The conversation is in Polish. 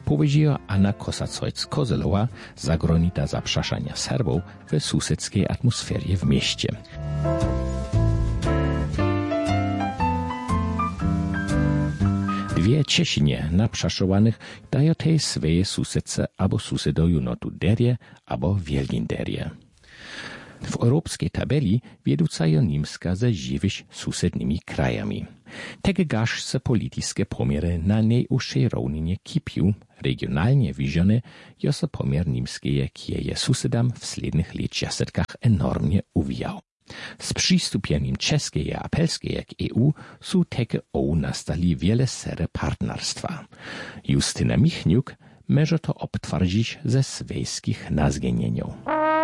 powiedziała Anna Kosacojc-Kozelowa, zagrożona zaprzeszania Serbów w sąsiedzkiej atmosferie w mieście. Dwie Czesinie naprzeszowanych dają tej swoje sąsiedce albo sąsiadowi notu derje albo wielginderje. W europejskiej tabeli wieduca je Niemska ze żywyś sąsiednimi krajami. Tegegaż se polityczne pomiary na najuższej równinie kipiu, regionalnie widziane, jo se pomiar niemskie kieje sąsiedam w slednych lecjasetkach enormnie uwijał. Z przystupieniem czeskiej a polskiej jak EU są teke nastali wiele sere partnerstwa. Justyna Michniuk może to obtwardzić ze swojskich nazgenieniów.